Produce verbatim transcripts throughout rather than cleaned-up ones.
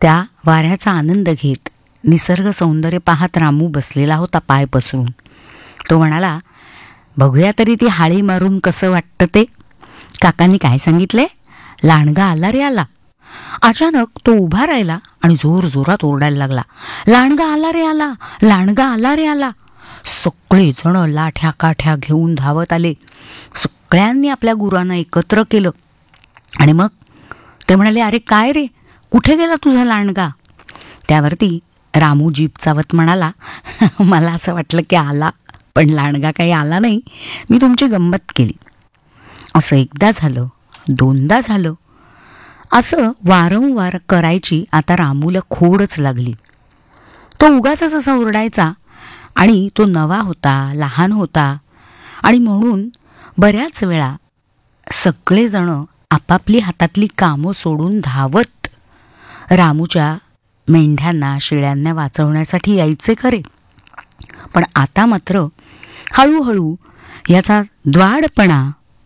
त्या वाऱ्याचा आनंद घेत निसर्ग सौंदर्य पाहत रामू बसलेला होता पाय पसरून. तो म्हणाला, बघूया तरी ती हाळी मारून कसं वाटतं ते. काकांनी काय सांगितले? लांडगा आला रे आला. अचानक तो उभा राहिला आणि जोर जोरात ओरडायला लागला, लांडगा आला रे आला, लांडगा आला रे आला. सगळे जण लाठ्या काठ्या घेऊन धावत आले. सगळ्यांनी आपल्या गुरांना एकत्र केलं आणि मग ते म्हणाले, अरे काय रे, कुठे गेला तुझा लांडगा? त्यावरती रामू जीभ चावत म्हणाला, मला असं वाटलं की आला, पण लांडगा काही आला नाही. मी तुमची गंमत केली. असं एकदा झालं, दोनदा झालं. असं वारंवार करायची आता रामूला खोडच लागली. तो उगाच असा ओरडायचा आणि तो नवा होता, लहान होता आणि म्हणून बऱ्याच वेळा सगळेजणं आपापली हातातली कामं सोडून धावत रामूच्या मेंढ्यांना शेळ्यांना वाचवण्यासाठी यायचे खरे. पण आता मात्र हळूहळू याचा द्वाडपणा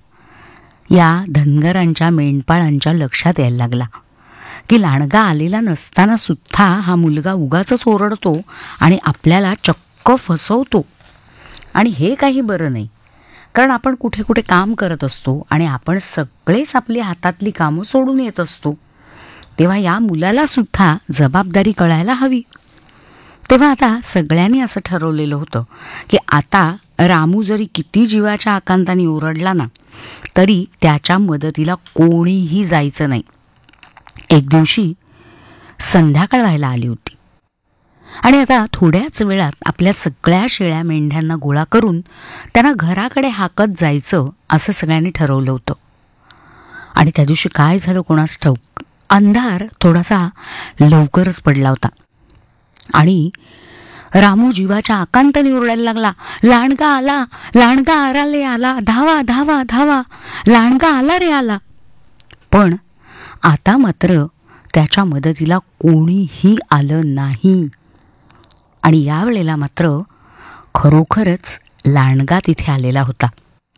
या धनगरांच्या मेंढपाळांच्या लक्षात यायला लागला की लांडगा आलेला नसताना सुद्धा हा मुलगा उगाचच ओरडतो आणि आपल्याला चक्क फसवतो. आणि हे काही बरं नाही, कारण आपण कुठे कुठे काम करत असतो आणि आपण सगळेच आपली हातातली कामं सोडून येत असतो. तेव्हा या मुलाला सुद्धा जबाबदारी कळायला हवी. तेव्हा आता सगळ्यांनी असं ठरवलेलं होतं की आता रामू जरी किती जीवाच्या आकांताने ओरडला ना, तरी त्याच्या मदतीला कोणीही जायचं नाही. एक दिवशी संध्याकाळ व्हायला आली होती आणि आता थोड्याच वेळात आपल्या सगळ्या शेळ्या मेंढ्यांना गोळा करून त्यांना घराकडे हाकत जायचं असं सगळ्यांनी ठरवलं होतं. आणि त्या दिवशी काय झालं कोणास ठाऊक, अंधार थोडासा लवकरच पडला होता आणि रामू जीवाच्या आकांताने ओरडायला लागला, लांडगा आला, लांडगा आला रे आला, धावा धावा धावा, लांडगा आला रे आला. पण आता मात्र त्याच्या मदतीला कोणीही आलं नाही. आणि यावेळेला मात्र खरोखरच लांडगा तिथे आलेला होता.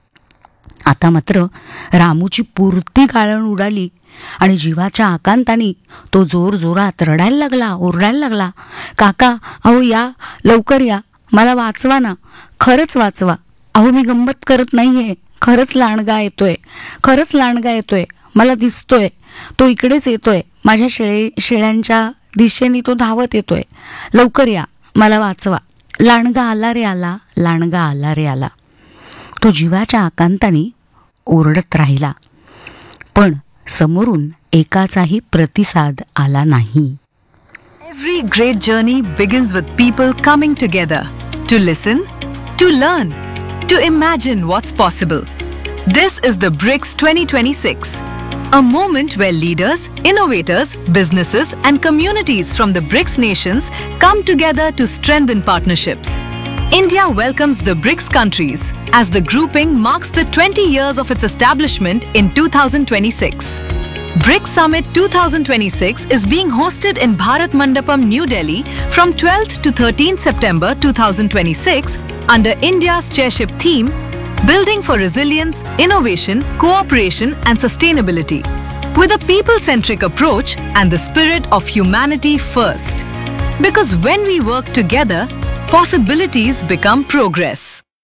आता मात्र रामूची पुरती काळण उडाली आणि जीवाच्या आकांताने तो जोर जोरात रडायला लागला, ओरडायला लागला, काका अहो या, लवकर या, मला वाचवा ना, खरंच वाचवा. अहो मी गंमत करत नाहीये, खरंच लांडगा येतोय, खरंच लांडगा येतोय, मला दिसतोय, तो इकडेच येतोय, माझ्या शेळे शेळ्यांच्या दिशेने तो धावत येतोय, लवकर या, मला वाचवा. लांडगा आला रे आला, लांडगा आला रे आला. तो जीवाच्या आकांताने ओरडत राहिला, पण समोरून एकाचाही प्रतिसाद आला नाही. Every great journey begins with people coming together to listen, to learn, to imagine what's possible. This is the BRICS twenty twenty-six, a moment where leaders, innovators, businesses and communities from the BRICS nations come together to strengthen partnerships. India welcomes the BRICS countries as the grouping marks the twenty years of its establishment in two thousand twenty-six. BRICS Summit twenty twenty-six is being hosted in Bharat Mandapam, New Delhi from twelfth to thirteenth September twenty twenty-six under India's chairship theme, Building for Resilience, Innovation, Cooperation and Sustainability, with a people-centric approach and the spirit of humanity first. Because when we work together, possibilities become progress.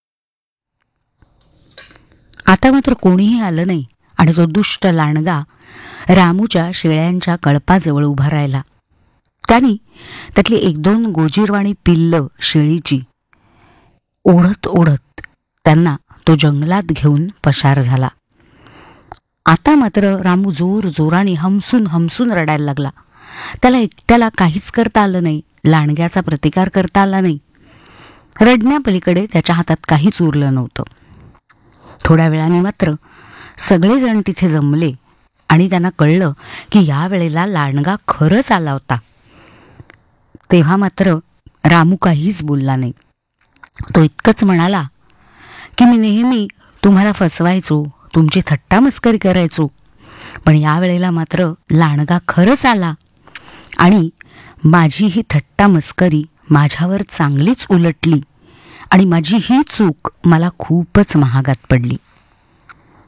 आता मात्र कोणीही आलं नाही आणि तो दुष्ट लांडगा रामूच्या शेळ्यांच्या कळपाजवळ उभा राहिला. त्यांनी त्यातली एक दोन गोजीरवाणी पिल्लं शेळीची ओढत ओढत त्यांना तो जंगलात घेऊन पसार झाला. आता मात्र रामू जोर जोराने हमसून हमसून रडायला लागला. त्याला एकट्याला काहीच करता आलं नाही, लांडग्याचा प्रतिकार करता आला नाही. रडण्यापलीकडे त्याच्या हातात काहीच उरलं नव्हतं. थोड्या वेळाने मात्र सगळेजण तिथे जमले आणि त्यांना कळलं की या वेळेला लांडगा खरंच आला होता. तेव्हा मात्र रामू काहीच बोलला नाही. तो इतकंच म्हणाला की मी नेहमी तुम्हाला फसवायचो, तुमची थट्टा मस्करी करायचो, पण या वेळेला मात्र लांडगा खरंच आला आणि माझी ही थट्टा मस्करी माझ्यावर चांगलीच उलटली आणि माझी ही चूक मला खूपच महागात पडली.